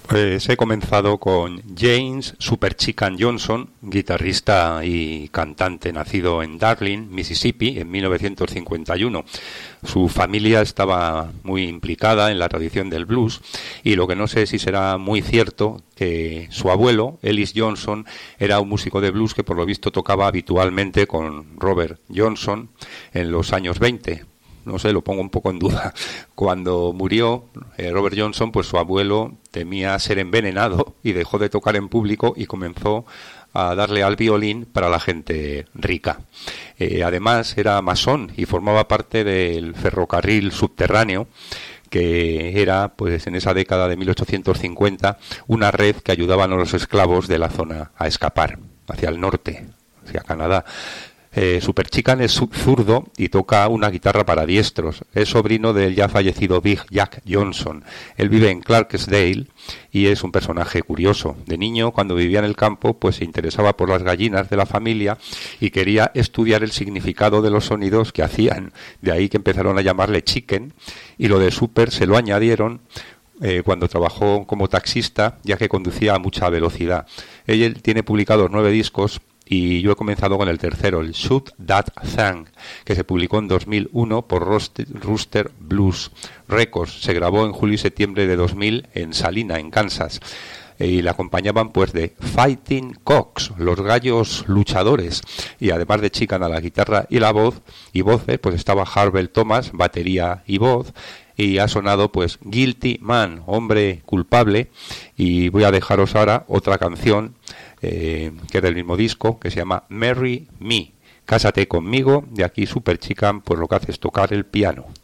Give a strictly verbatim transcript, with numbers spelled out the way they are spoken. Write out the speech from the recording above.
Pues he comenzado con James Super Chicken Johnson, guitarrista y cantante nacido en Darling, Mississippi, en mil novecientos cincuenta y uno. Su familia estaba muy implicada en la tradición del blues y lo que no sé si será muy cierto que su abuelo, Ellis Johnson, era un músico de blues que por lo visto tocaba habitualmente con Robert Johnson en los años veinte. No sé, lo pongo un poco en duda. Cuando murió eh, Robert Johnson, pues su abuelo temía ser envenenado y dejó de tocar en público y comenzó a darle al violín para la gente rica. Eh, además era masón y formaba parte del ferrocarril subterráneo, que era, pues en esa década de mil ochocientos cincuenta, una red que ayudaba a los esclavos de la zona a escapar hacia el norte, hacia Canadá. Eh, Super Chicken es zurdo y toca una guitarra para diestros. Es sobrino del ya fallecido Big Jack Johnson. Él vive en Clarksdale y es un personaje curioso. De niño, cuando vivía en el campo, pues se interesaba por las gallinas de la familia y quería estudiar el significado de los sonidos que hacían. De ahí que empezaron a llamarle Chicken, y lo de Super se lo añadieron Eh, cuando trabajó como taxista, ya que conducía a mucha velocidad. Él tiene publicados nueve discos y yo he comenzado con el tercero, el Shoot That Thing, que se publicó en dos mil uno por Rooster Blues Records. Se grabó en julio y septiembre de dos mil en Salina, en Kansas. Y le acompañaban pues de Fighting Cocks, los gallos luchadores, y además de Chicken a la guitarra y la voz y voces, pues estaba Harvell Thomas, batería y voz, y ha sonado pues Guilty Man, hombre culpable. Y voy a dejaros ahora otra canción eh, que es del mismo disco, que se llama Marry Me, Cásate conmigo. De aquí Super Chicken, pues lo que hace es tocar el piano.